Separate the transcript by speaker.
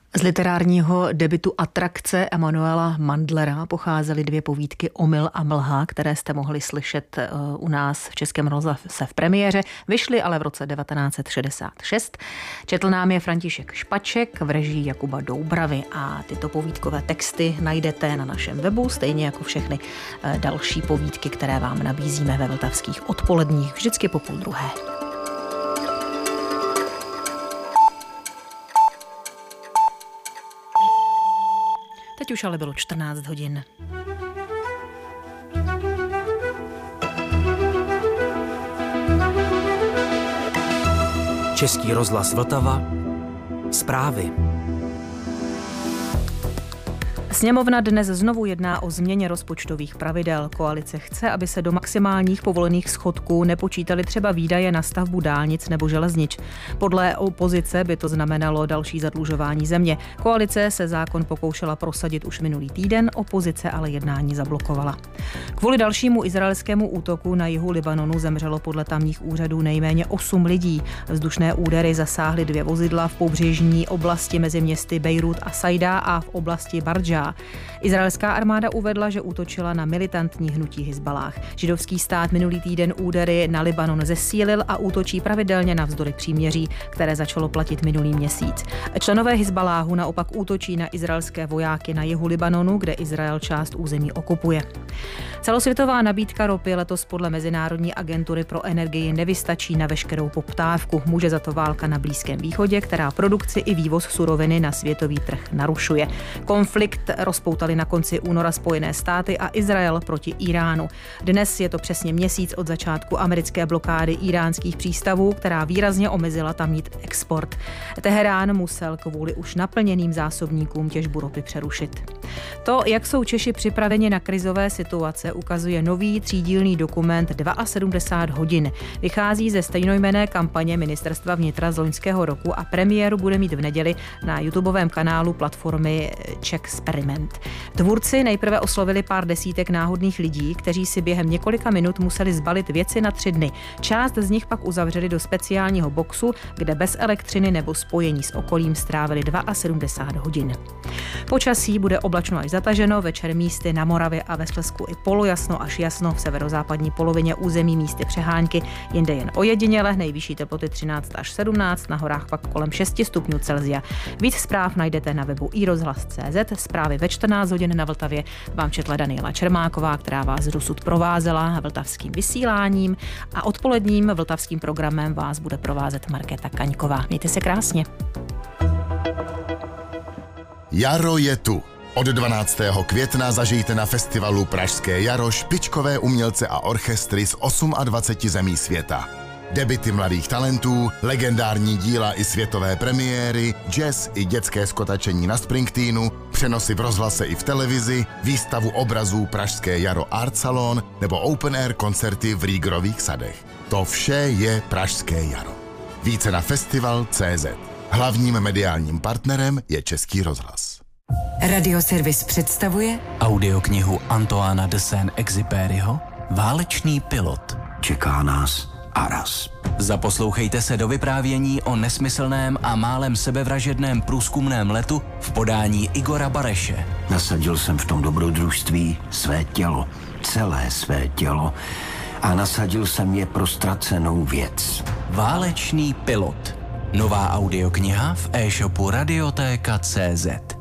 Speaker 1: Z literárního debutu Atrakce Emanuela Mandlera pocházely 2 povídky Omyl a mlha, které jste mohli slyšet u nás v Českém rozhlase v premiéře. Vyšly ale v roce 1966. Četl nám je František Špaček v režii Jakuba Doubravy a tyto povídkové texty najdete na našem webu, stejně jako všechny další povídky, které vám nabízíme ve vltavských odpoledních, vždycky po 12:30. Teď už ale bylo 14 hodin.
Speaker 2: Český rozhlas Vltava. Zprávy.
Speaker 1: Sněmovna dnes znovu jedná o změně rozpočtových pravidel. Koalice chce, aby se do maximálních povolených schodků nepočítaly třeba výdaje na stavbu dálnic nebo železnic. Podle opozice by to znamenalo další zadlužování země. Koalice se zákon pokoušela prosadit už minulý týden, opozice ale jednání zablokovala. Kvůli dalšímu izraelskému útoku na jihu Libanonu zemřelo podle tamních úřadů nejméně 8 lidí. Vzdušné údery zasáhly 2 vozidla v pobřežní oblasti mezi městy Bejrút a Sajda a v oblasti Bardžá. Izraelská armáda uvedla, že útočila na militantní hnutí Hizballáh. Židovský stát minulý týden údery na Libanon zesílil a útočí pravidelně navzdory příměří, které začalo platit minulý měsíc. Členové Hizballáhu naopak útočí na izraelské vojáky na jihu Libanonu, kde Izrael část území okupuje. Celosvětová nabídka ropy letos podle Mezinárodní agentury pro energii nevystačí na veškerou poptávku. Může za to válka na Blízkém východě, která produkci i vývoz suroviny na světový trh narušuje. Konflikt rozpoutali na konci února Spojené státy a Izrael proti Iránu. Dnes je to přesně měsíc od začátku americké blokády íránských přístavů, která výrazně omezila tamní export. Teherán musel kvůli už naplněným zásobníkům těžbu ropy přerušit. To, jak jsou Češi připraveni na krizové situace, ukazuje nový 3dílný dokument 72 hodin. Vychází ze stejnojmenné kampaně Ministerstva vnitra z loňského roku a premiéru bude mít v neděli na YouTubeovém kanálu platformy Czexperiment. Tvůrci nejprve oslovili pár desítek náhodných lidí, kteří si během několika minut museli zbalit věci na 3 dny. Část z nich pak uzavřeli do speciálního boxu, kde bez elektřiny nebo spojení s okolím strávili 72 hodin. Počasí bude oblačno až zataženo, večer místy na Moravě a ve Slezsku i polojasno až jasno, v severozápadní polovině území místy přehánky, jinde jen ojediněle, nejvyšší teploty 13 až 17, na horách pak kolem 6 stupňů Celsia. Víc zpráv najdete na webu iRozhlas.cz. Zprávy ve 14 hodin na Vltavě vám četla Daniela Čermáková, která vás dosud provázela vltavským vysíláním a odpoledním vltavským programem vás bude provázet Markéta Kaňková. Mějte se krásně.
Speaker 3: Jaro je tu. Od 12. května zažijte na festivalu Pražské jaro špičkové umělce a orchestry z 28 zemí světa. Debuty mladých talentů, legendární díla i světové premiéry, jazz i dětské skotačení na Springsteenu, přenosy v rozhlase i v televizi, výstavu obrazů Pražské jaro Art Salon nebo open air koncerty v Rýgrových sadech. To vše je Pražské jaro. Více na festival.cz. Hlavním mediálním partnerem je Český rozhlas.
Speaker 4: Radioservis představuje
Speaker 2: Audioknihu Antoána de Saint-Exupéryho Válečný pilot.
Speaker 5: Čeká nás Aras.
Speaker 2: Zaposlouchejte se do vyprávění o nesmyslném a málem sebevražedném průzkumném letu v podání Igora Bareše.
Speaker 5: Nasadil jsem v tom dobrodružství své tělo, celé své tělo, a nasadil jsem je pro ztracenou věc.
Speaker 2: Válečný pilot. Nová audiokniha v e-shopu Radiotéka.cz.